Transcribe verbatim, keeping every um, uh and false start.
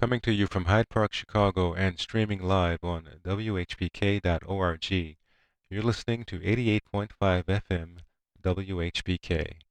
coming to you from Hyde Park, Chicago, and streaming live on W H P K dot org. You're listening to eighty-eight point five F M W H P K.